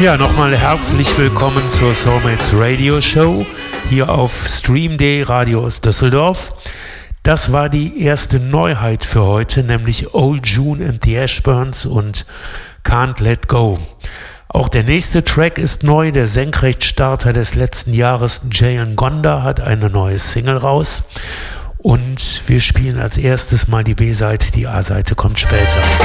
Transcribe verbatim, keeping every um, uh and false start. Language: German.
Ja, nochmal herzlich willkommen zur Soulmates Radio Show hier auf Stream punkt de Radio aus Düsseldorf. Das war die erste Neuheit für heute, nämlich Old June and the Ashburns und Can't Let Go. Auch der nächste Track ist neu. Der Senkrechtstarter des letzten Jahres, Jalen Gonda, hat eine neue Single raus. Und wir spielen als erstes mal die B-Seite, die A-Seite kommt später.